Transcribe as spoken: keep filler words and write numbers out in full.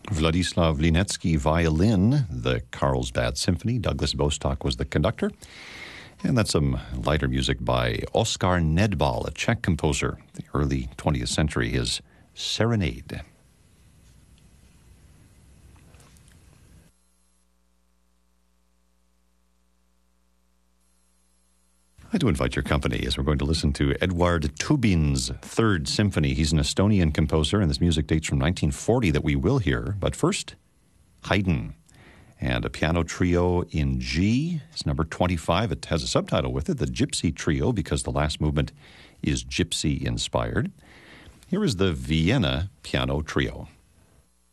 Vladislav Linetsky violin, the Carlsbad Symphony. Douglas Bostock was the conductor. And that's some lighter music by Oskar Nedbal, a Czech composer, the early twentieth century, his Serenade. I'd like to invite your company as we're going to listen to Eduard Tubin's Third Symphony. He's an Estonian composer, and this music dates from nineteen forty that we will hear. But first, Haydn. And a piano trio in G. It's number twenty-five. It has a subtitle with it, the Gypsy Trio, because the last movement is gypsy-inspired. Here is the Vienna Piano Trio.